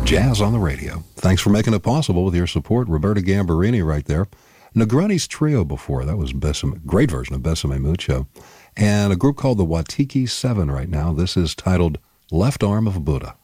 Jazz on the radio. Thanks for making it possible with your support. Roberta Gambarini right there. Negroni's Trio before. That was great version of Besame Mucho. And a group called the Watiki 7 right now. This is titled Left Arm of Buddha.